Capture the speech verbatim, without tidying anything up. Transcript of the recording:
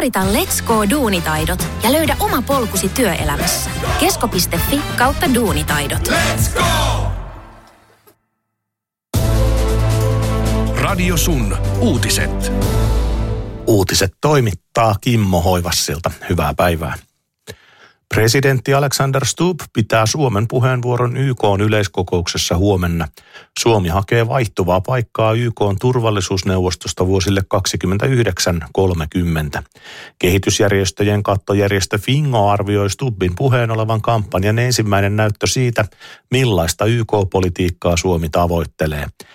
Suorita Let's Go Duunitaidot ja löydä oma polkusi työelämässä. Kesko piste fi kautta duunitaidot. Let's go! Radio Sun uutiset. Uutiset toimittaa Kimmo Hoivassilta. Hyvää päivää. Presidentti Alexander Stubb pitää Suomen puheenvuoron Y K:n yleiskokouksessa huomenna. Suomi hakee vaihtuvaa paikkaa Y K:n turvallisuusneuvostosta vuosille kaksikymmentäyhdeksän kolmekymmentä. Kehitysjärjestöjen kattojärjestö Fingo arvioi Stubbin puheen olevan kampanjan ensimmäinen näyttö siitä, millaista Y K-politiikkaa Suomi tavoittelee.